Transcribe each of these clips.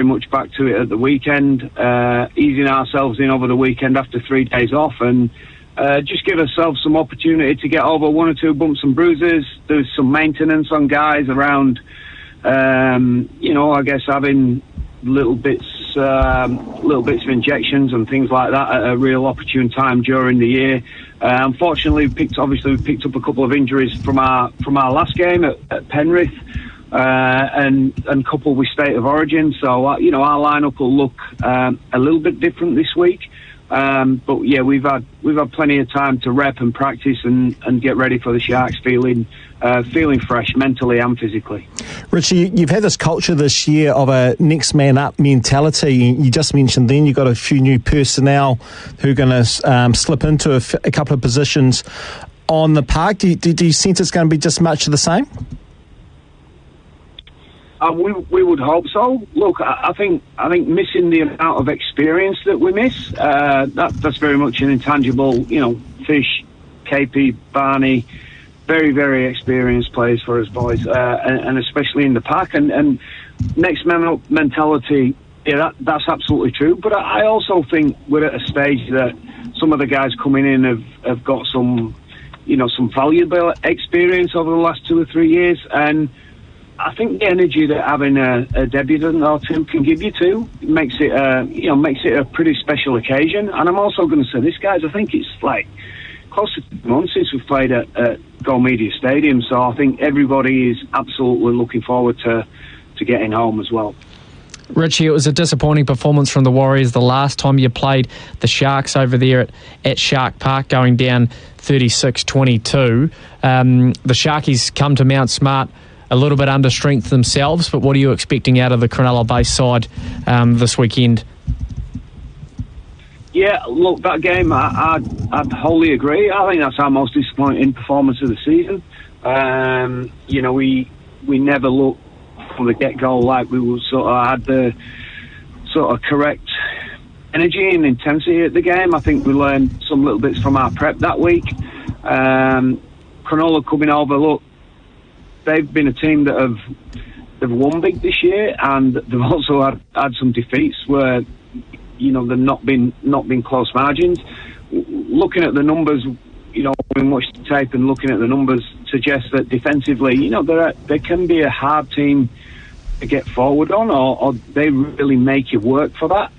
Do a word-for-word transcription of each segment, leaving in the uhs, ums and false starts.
much back to it at the weekend, uh, easing ourselves in over the weekend after three days off, and uh, just give ourselves some opportunity to get over one or two bumps and bruises. There's some maintenance on guys around, um, you know, I guess having little bits, um, little bits of injections and things like that at a real opportune time during the year. Uh, unfortunately, we picked obviously we picked up a couple of injuries from our from our last game at, at Penrith, uh, and and coupled with State of Origin. So uh, you know, our lineup will look um, a little bit different this week. Um, but yeah, we've had we've had plenty of time to rep and practice and, and get ready for the Sharks, feeling uh, feeling fresh mentally and physically. Richie, you've had this culture this year of a next man up mentality. You just mentioned then you've got a few new personnel who are going to um, slip into a, f- a couple of positions on the park. Do you, do, do you sense it's going to be just much of the same? Uh, we we would hope so. Look, I, I think I think missing the amount of experience that we miss, uh, that that's very much an intangible. You know, Fish, K P, Barney, very very experienced players for us boys, uh, and, and especially in the pack. And, and next man up mentality, yeah, that, that's absolutely true. But I, I also think we're at a stage that some of the guys coming in have, have got some, you know, some valuable experience over the last two or three years, and I think the energy that having a, a debutant or two can give you too makes it, uh, you know, makes it a pretty special occasion. And I'm also going to say this, guys. I think it's like close to two months since we've played at, at Go Media Stadium, so I think everybody is absolutely looking forward to to getting home as well. Richie, it was a disappointing performance from the Warriors the last time you played the Sharks over there at, at Shark Park, going down thirty-six twenty-two. Um, the Sharkies come to Mount Smart a little bit under strength themselves, but what are you expecting out of the Cronulla base side um, this weekend? Yeah, look, that game, I, I'd, I'd wholly agree. I think that's our most disappointing performance of the season. Um, you know, we we never looked from the get-go like we were sort of had the sort of correct energy and intensity at the game. I think we learned some little bits from our prep that week. Um, Cronulla coming over, look, they've been a team that have they've won big this year, and they've also had, had some defeats where, you know, they've not been not been close margins. Looking at the numbers, you know, when we watch the tape and looking at the numbers suggests that defensively, you know, they're a, they can be a hard team to get forward on, or, or they really make you work for that.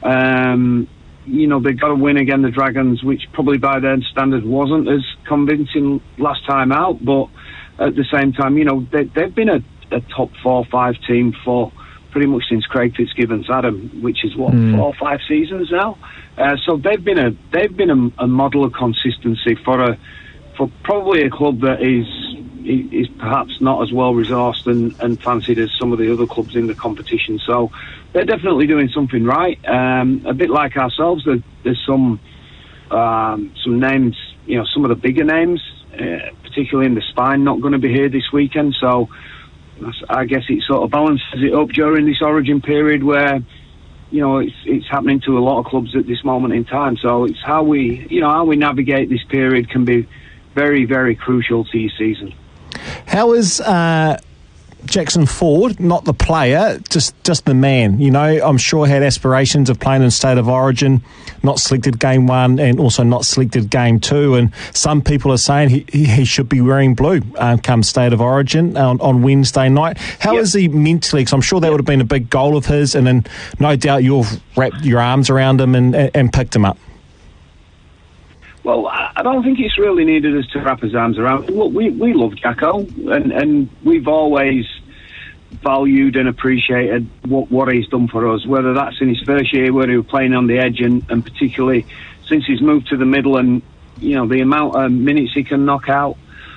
Um, you know, they've got to win again the Dragons, which probably by their standards wasn't as convincing last time out, but at the same time, you know, they, they've been a, a top four or five team for pretty much since Craig Fitzgibbon's had them, which is what, mm. four or five seasons now. Uh, so they've been a they've been a, a model of consistency for a for probably a club that is is perhaps not as well resourced and, and fancied as some of the other clubs in the competition. So they're definitely doing something right. Um, a bit like ourselves, there, there's some um, some names, you know, some of the bigger names, uh, particularly in the spine, not going to be here this weekend. So I guess it sort of balances it up during this origin period where, you know, it's it's happening to a lot of clubs at this moment in time. So it's how we, you know, how we navigate this period can be very, very crucial to your season. How is uh, Jackson Ford, not the player, just just the man? You know, I'm sure had aspirations of playing in State of Origin, not selected game one and also not selected game two. And some people are saying he, he should be wearing blue uh, come State of Origin on, on Wednesday night. How yep. is he mentally? Because I'm sure that yep. would have been a big goal of his, and then no doubt you've wrapped your arms around him and, and, and picked him up. Well, I don't think it's really needed us to wrap his arms around. Look, we, we love Jacko, and, and we've always valued and appreciated what, what he's done for us, whether that's in his first year where he was playing on the edge, and, and particularly since he's moved to the middle, and, you know, the amount of minutes he can knock out,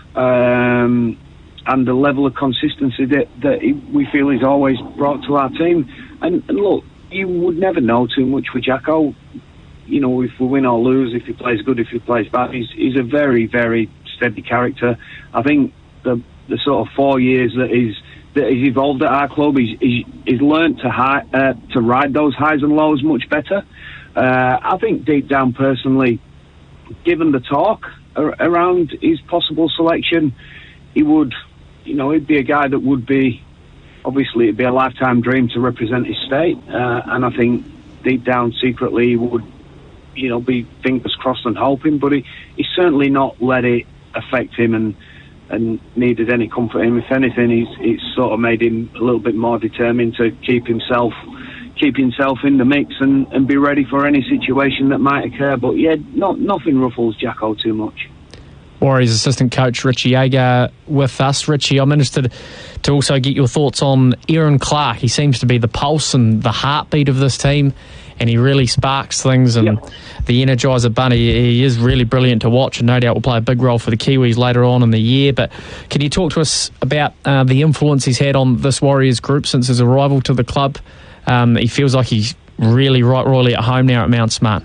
um, and the level of consistency that, that he, we feel he's always brought to our team. And, and look, you would never know too much with Jacko. You know, if we win or lose, if he plays good, if he plays bad, he's, he's a very, very steady character. I think the the sort of four years that he's that he's evolved at our club, he's he's, he's learned to high, uh, to ride those highs and lows much better. Uh, I think deep down, personally, given the talk ar- around his possible selection, he would, you know, he'd be a guy that would be obviously it'd be a lifetime dream to represent his state, uh, and I think deep down secretly he would, you know, be fingers crossed and hoping, but he, he's certainly not let it affect him and and needed any comfort in him. If anything, he's it's sort of made him a little bit more determined to keep himself keep himself in the mix and, and be ready for any situation that might occur. But yeah, not nothing ruffles Jacko too much. Warriors assistant coach Richie Jaeger with us. Richie, I'm interested to also get your thoughts on Erin Clark. He seems to be the pulse and the heartbeat of this team, and he really sparks things, and yep. the Energizer Bunny, he is really brilliant to watch, and no doubt will play a big role for the Kiwis later on in the year. But can you talk to us about uh, the influence he's had on this Warriors group since his arrival to the club? Um, he feels like he's really right royally at home now at Mount Smart.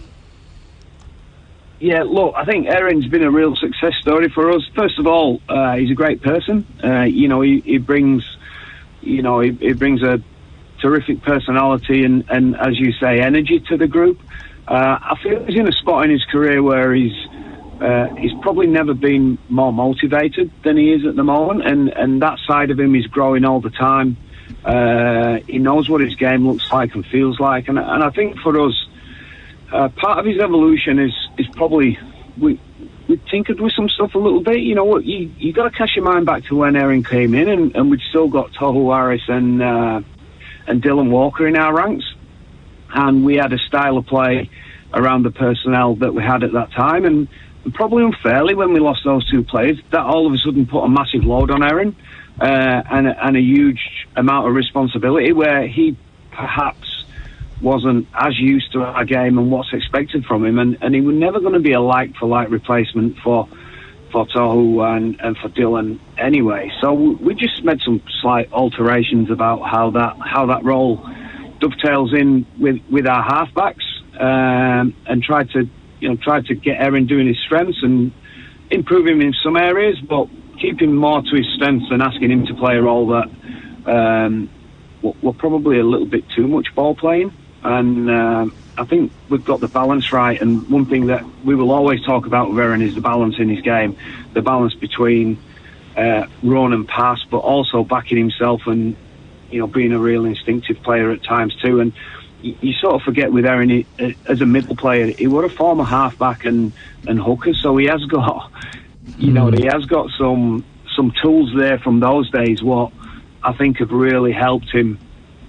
Yeah, look, I think Erin's been a real success story for us. First of all, uh, he's a great person. Uh, you know, he, he brings, you know, he, he brings a terrific personality and, and, as you say, energy to the group. Uh, I feel he's in a spot in his career where he's uh, he's probably never been more motivated than he is at the moment, and, and that side of him is growing all the time. Uh, he knows what his game looks like and feels like, and, and I think for us, Uh, part of his evolution is is probably we we tinkered with some stuff a little bit. You know what? You you got to cast your mind back to when Erin came in, and, and we'd still got Tohu Harris and uh, and Dylan Walker in our ranks, and we had a style of play around the personnel that we had at that time, and, and probably unfairly when we lost those two players, that all of a sudden put a massive load on Erin uh, and and a huge amount of responsibility where he perhaps wasn't as used to our game and what's expected from him, and, and he was never going to be a like-for-like replacement for for Tohu and, and for Dylan anyway. So we just made some slight alterations about how that how that role dovetails in with, with our halfbacks, um, and tried to you know tried to get Erin doing his strengths and improve him in some areas, but keep him more to his strengths and asking him to play a role that um, were probably a little bit too much ball playing. And uh, I think we've got the balance right. And one thing that we will always talk about with Erin is the balance in his game, the balance between uh, run and pass, but also backing himself and, you know, being a real instinctive player at times too. And you, you sort of forget with Erin, he, uh, as a middle player, he was a former halfback and, and hooker, so he has got, you know, he has got some some tools there from those days, what I think have really helped him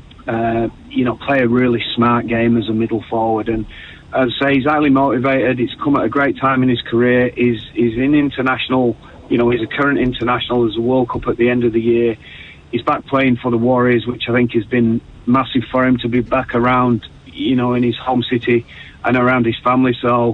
Uh, you know, play a really smart game as a middle forward. And as I say, he's highly motivated. It's come at a great time in his career. He's, he's in international, you know, he's a current international. There's a World Cup at the end of the year. He's back playing for the Warriors, which I think has been massive for him to be back around, you know, in his home city and around his family. So,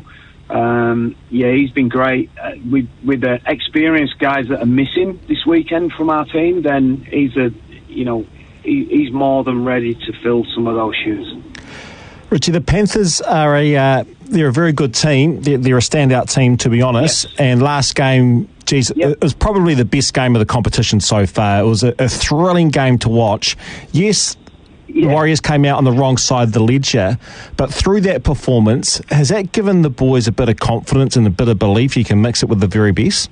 um, yeah, he's been great. Uh, with, with the experienced guys that are missing this weekend from our team, then he's a, you know, he's more than ready to fill some of those shoes. Richie, the Panthers are a uh, they're a very good team. They're, they're a standout team, to be honest. Yes. And last game, geez, yep. it was probably the best game of the competition so far. It was a, a thrilling game to watch. Yes, yeah. The Warriors came out on the wrong side of the ledger, but through that performance, has that given the boys a bit of confidence and a bit of belief you can mix it with the very best?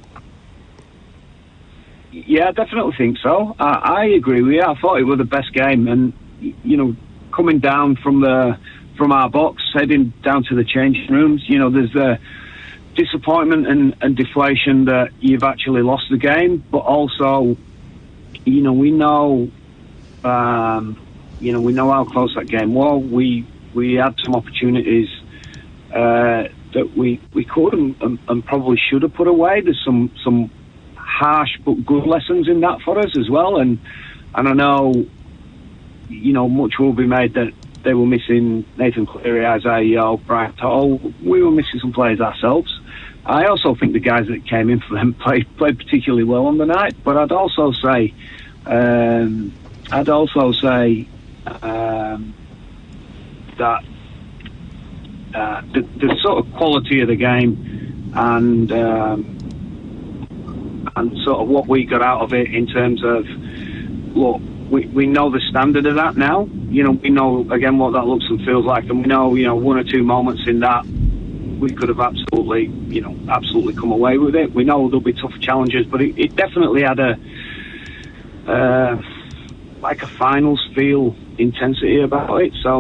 Yeah, I definitely think so. I, I agree with you. I thought it was the best game, and you know, coming down from the from our box, heading down to the changing rooms, you know, there's the disappointment and, and deflation that you've actually lost the game, but also, you know, we know, um, you know, we know how close that game was. We we had some opportunities uh, that we we could and, and, and probably should have put away. There's some some. harsh but good lessons in that for us as well, and and I know, you know, much will be made that they were missing Nathan Cleary, Isaiah Yeo, Brian Toll. We were missing some players ourselves. I also think the guys that came in for them played played particularly well on the night, but I'd also say um, I'd also say um, that uh, the, the sort of quality of the game and um, and sort of what we got out of it in terms of, look, we, we know the standard of that now. You know, we know, again, what that looks and feels like, and we know, you know, one or two moments in that we could have absolutely, you know, absolutely come away with it. We know there'll be tough challenges, but it, it definitely had a, uh, like a finals feel intensity about it. So